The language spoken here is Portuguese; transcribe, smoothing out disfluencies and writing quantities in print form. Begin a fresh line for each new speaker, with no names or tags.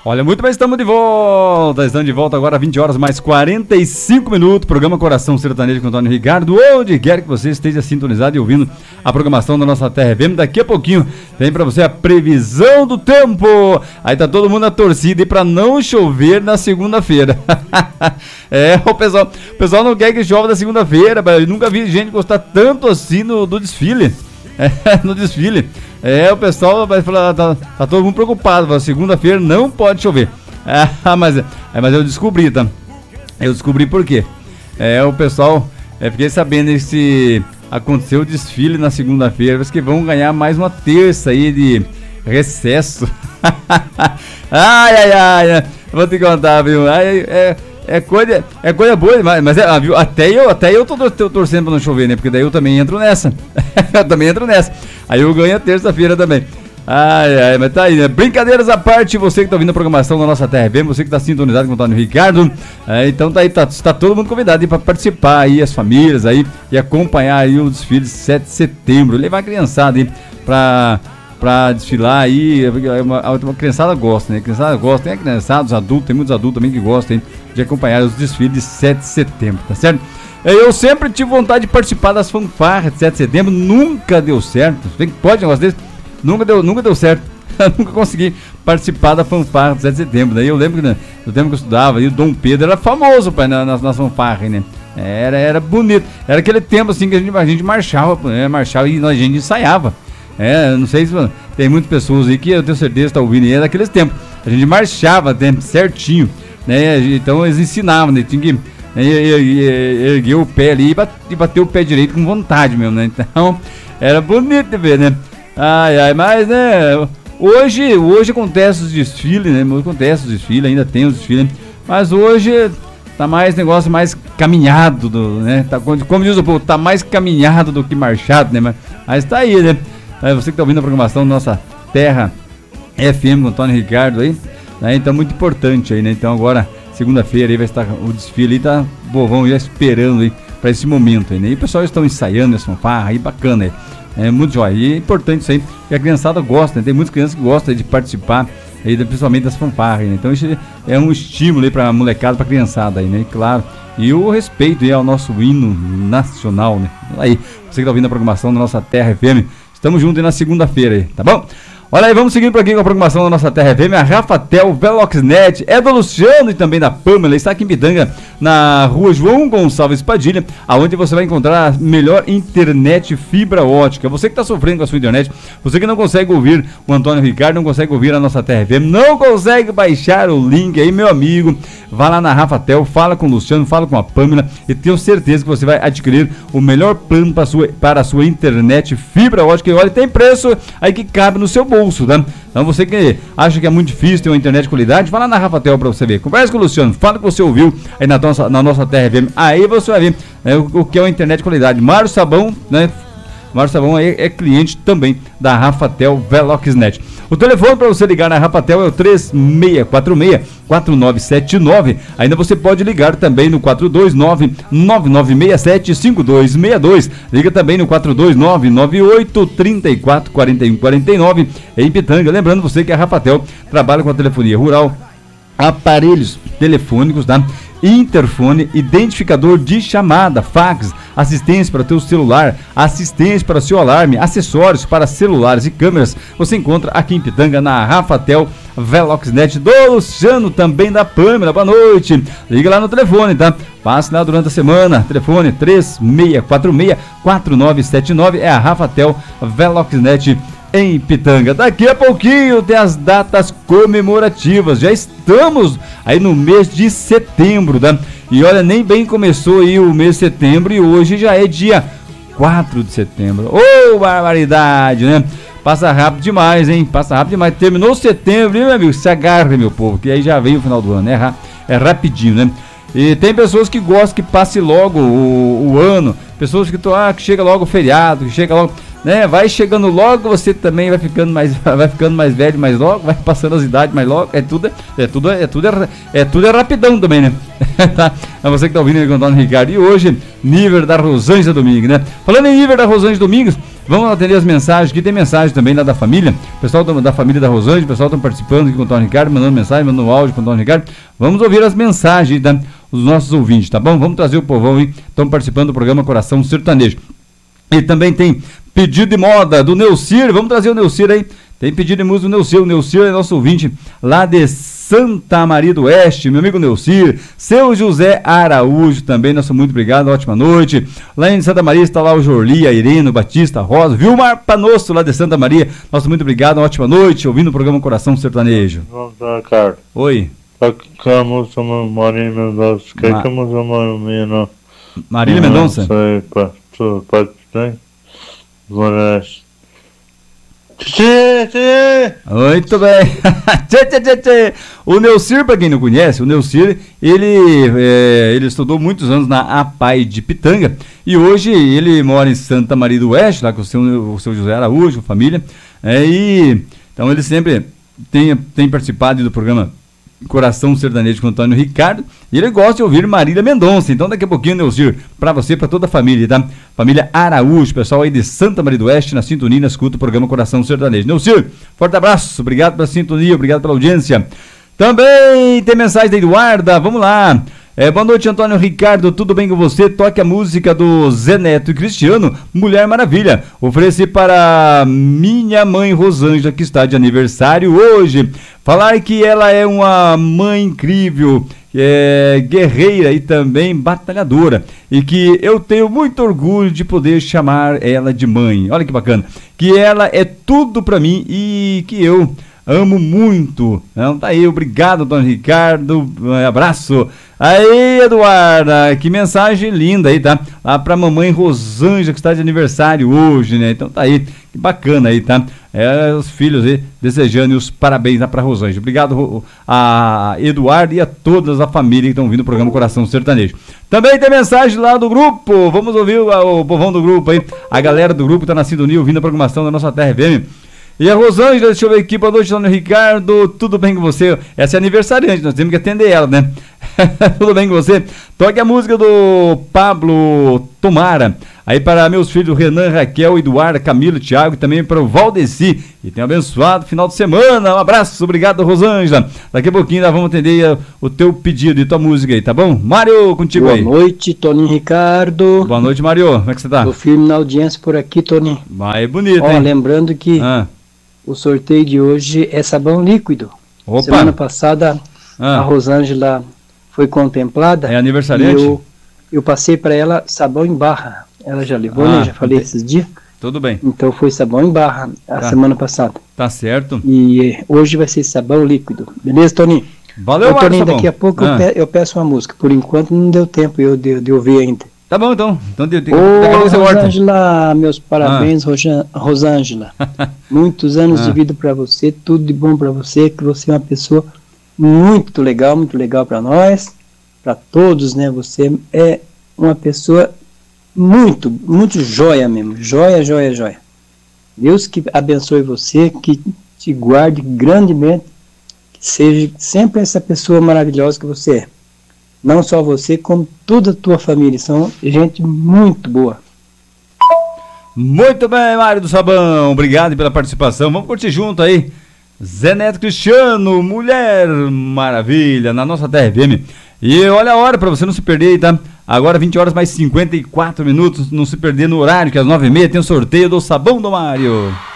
Olha, muito bem, estamos de volta agora, 20 horas mais 45 minutos, programa Coração Sertanejo com Antônio Ricardo, onde quer que você esteja sintonizado e ouvindo a programação da nossa Terra FM. Daqui a pouquinho tem pra você a previsão do tempo, aí tá todo mundo na torcida e pra não chover na segunda-feira. O pessoal não quer que chova na segunda-feira, eu nunca vi gente gostar tanto assim do desfile. No desfile. O pessoal vai falar, tá todo mundo preocupado. Segunda-feira não pode chover. Mas eu descobri, tá? Eu descobri por quê. O pessoal, fiquei sabendo se aconteceu o desfile na segunda-feira, parece que vão ganhar mais uma terça aí de recesso. Ai, vou te contar, viu? É coisa boa, mas viu? Até eu tô torcendo pra não chover, né? Porque daí eu também entro nessa. Aí eu ganho a terça-feira também. Mas tá aí, né? Brincadeiras à parte, você que tá ouvindo a programação da nossa Terra FM, você que tá sintonizado com o Antônio Ricardo, então tá aí, tá todo mundo convidado aí pra participar aí, as famílias aí, e acompanhar aí o desfile de 7 de setembro, levar a criançada aí pra desfilar aí. A criançada gosta, né? Tem a criançada, os adultos, tem muitos adultos também que gostam hein, de acompanhar os desfiles de 7 de setembro, tá certo? Eu sempre tive vontade de participar das fanfarras de 7 de setembro, nunca deu certo. Pode um negócio desse? Nunca deu certo. Nunca consegui participar da fanfarra de 7 de setembro. Daí eu lembro que no tempo que eu estudava, aí, o Dom Pedro era famoso pai, nas fanfarras, né? Era bonito. Era aquele tempo assim que a gente marchava e a gente ensaiava. Não sei se tem muitas pessoas aí que eu tenho certeza que estão ouvindo aí, daqueles tempos. A gente marchava certinho, né? Então eles ensinavam, né? Tinha que erguer o pé ali e bater o pé direito com vontade mesmo, né? Então era bonito de ver, né? Mas né? Hoje acontece os desfiles, né? Acontece os desfiles, ainda tem os desfiles, mas hoje tá mais negócio mais caminhado, né? Como diz o povo, tá mais caminhado do que marchado, né? Mas tá aí, né? Você que tá ouvindo a programação da nossa Terra FM com o Antônio Ricardo aí, né? Então muito importante aí, né? Então agora, segunda-feira aí vai estar o desfile aí, tá bovão já esperando aí pra esse momento aí, né? E o pessoal estão ensaiando essa fanfarra aí, bacana aí. É muito jóia. E é importante isso aí, porque a criançada gosta, né? Tem muitas crianças que gostam de participar aí, principalmente das fanfarras, né? Então isso é um estímulo aí pra molecada, pra criançada aí, né? E claro, e o respeito aí ao nosso hino nacional, né? Aí, você que tá ouvindo a programação da nossa Terra FM, estamos juntos aí na segunda-feira aí, tá bom? Olha aí, vamos seguindo por aqui com a programação da nossa Terra FM, a Rafatel Veloxnet, é do Luciano e também da Pamela, está aqui em Pitanga, na rua João Gonçalves Padilha, aonde você vai encontrar a melhor internet fibra ótica. Você que está sofrendo com a sua internet, você que não consegue ouvir o Antônio Ricardo, não consegue ouvir a nossa Terra FM, não consegue baixar o link aí, meu amigo, vá lá na Rafatel, fala com o Luciano, fala com a Pamela e tenho certeza que você vai adquirir o melhor plano para a sua internet fibra ótica. E olha, tem preço aí que cabe no seu bolso. Tá? Então você que acha que é muito difícil ter uma internet de qualidade, vai lá na Rafatel pra você ver. Conversa com o Luciano, fala que você ouviu aí na nossa Terra FM. Aí você vai ver o que é uma internet de qualidade. Mário Sabão, né? Mário Sabão aí é cliente também da Rafatel Veloxnet. O telefone para você ligar na Rafatel é o 3646-4979. Ainda você pode ligar também no 429-9967-5262. Liga também no 429-98-34-41-49 em Pitanga. Lembrando você que a Rafatel trabalha com a telefonia rural, aparelhos telefônicos, tá? Interfone, identificador de chamada, fax, assistência para o teu celular, assistência para o seu alarme, acessórios para celulares e câmeras. Você encontra aqui em Pitanga na Rafatel Veloxnet do Luciano, também da Pamela. Boa noite. Liga lá no telefone, tá? Passe lá durante a semana. Telefone 3646-4979 é a Rafatel Veloxnet em Pitanga. Daqui a pouquinho tem as datas comemorativas. Já estamos aí no mês de setembro, tá? E olha, nem bem começou aí o mês de setembro e hoje já é dia 4 de setembro. Ô, barbaridade, né? Passa rápido demais, hein? Passa rápido demais. Terminou setembro, hein, meu amigo? Se agarre, meu povo, que aí já veio o final do ano, né? É rapidinho, né? E tem pessoas que gostam que passe logo o ano. Pessoas que chega logo o feriado, que chega logo... Né, vai chegando logo, você também vai ficando mais velho mais logo, vai passando as idades mais logo, tudo é rapidão também, né? Tá? É você que tá ouvindo o Antônio Ricardo. E hoje, nível da Rosângela Domingues, né? Falando em nível da Rosângela Domingues, Vamos atender as mensagens, que tem mensagem também lá da família. O pessoal da família da Rosângela, o pessoal estão participando aqui com o Antônio Ricardo, mandando mensagem, mandando áudio com o Antônio Ricardo. Vamos ouvir as mensagens dos nossos ouvintes, tá bom? Vamos trazer o povão aí, estão participando do programa Coração Sertanejo. E também tem pedido de moda do Neucir, vamos trazer o Neucir aí. Tem pedido de música do Neucir, o Neucir é nosso ouvinte lá de Santa Maria do Oeste, meu amigo Neucir, seu José Araújo também, nosso muito obrigado, ótima noite. Lá em Santa Maria está lá o Jorli, a Irene, o Batista, a Rosa, Vilmar Panosso lá de Santa Maria, nosso muito obrigado, ótima noite, ouvindo o programa Coração Sertanejo.
Vamos lá, Ricardo.
Oi.
A música Marília Mendonça, que é a música Marília?
Marília Mendonça?
Não sei, pode ter.
Muito bem. O Neucir, para quem não conhece, o Neucir, ele estudou muitos anos na APAI de Pitanga e hoje ele mora em Santa Maria do Oeste, lá com o seu José Araújo, família, então ele sempre tem participado do programa Coração Sertanejo com o Antônio Ricardo, e ele gosta de ouvir Marília Mendonça. Então daqui a pouquinho, Neucir, pra você, pra toda a família, tá? Família Araújo, pessoal aí de Santa Maria do Oeste, na sintonia, na escuta, o programa Coração Sertanejo. Neucir, forte abraço, obrigado pela sintonia, obrigado pela audiência. Também tem mensagem da Eduarda, vamos lá. Boa noite, Antônio Ricardo, tudo bem com você? Toque a música do Zé Neto e Cristiano, Mulher Maravilha. Ofereci para minha mãe Rosângela, que está de aniversário hoje. Falar que ela é uma mãe incrível, guerreira e também batalhadora. E que eu tenho muito orgulho de poder chamar ela de mãe. Olha que bacana. Que ela é tudo para mim e que eu amo muito. Então tá aí, obrigado, Antônio Ricardo, abraço. Aí, Eduarda, que mensagem linda aí, tá? Lá pra mamãe Rosângela, que está de aniversário hoje, né? Então tá aí, que bacana aí, tá? Os filhos aí desejando os parabéns lá pra Rosângela. Obrigado a Eduardo e a todas a família que estão ouvindo o programa Coração Sertanejo. Também tem mensagem lá do grupo, vamos ouvir o povão do grupo aí. A galera do grupo tá na sintonia ouvindo a programação da nossa Terra FM. E a Rosângela, deixa eu ver aqui, boa noite, Antônio Ricardo, tudo bem com você? Essa é aniversariante, nós temos que atender ela, né? Tudo bem com você? Toque a música do Pablo Tomara, aí para meus filhos Renan, Raquel, Eduardo, Camilo, Thiago e também para o Valdeci. E tenha um abençoado final de semana, um abraço, obrigado, Rosângela. Daqui a pouquinho nós vamos atender o teu pedido e tua música aí, tá bom? Mário, contigo aí.
Boa noite, Toninho Ricardo.
Boa noite, Mário, como é que você tá?
Tô firme na audiência por aqui, Toninho.
Vai, bonito, hein?
Lembrando que o sorteio de hoje é sabão líquido.
Opa.
Semana passada a Rosângela foi contemplada.
É aniversariante?
E eu passei para ela sabão em barra. Ela já levou, né? Já falei esses dias.
Tudo bem.
Então foi sabão em barra a semana passada.
Tá certo.
E hoje vai ser sabão líquido. Beleza, Toninho?
Valeu,
Toninho, daqui a pouco eu peço uma música. Por enquanto não deu tempo de ouvir ainda.
Tá bom, então.
Rosângela, meus parabéns, Rosângela. Muitos anos de vida para você, tudo de bom para você, que você é uma pessoa muito legal para nós, para todos, né? Você é uma pessoa muito, muito joia mesmo, joia. Deus que abençoe você, que te guarde grandemente, que seja sempre essa pessoa maravilhosa que você é. Não só você, como toda a tua família. São gente muito boa.
Muito bem, Mário do Sabão. Obrigado pela participação. Vamos curtir junto aí. Zé Neto Cristiano, Mulher Maravilha, na nossa Terra FM. E olha a hora para você não se perder aí, tá? Agora 20 horas mais 54 minutos. Não se perder no horário, que às 9h30 tem o sorteio do Sabão do Mário.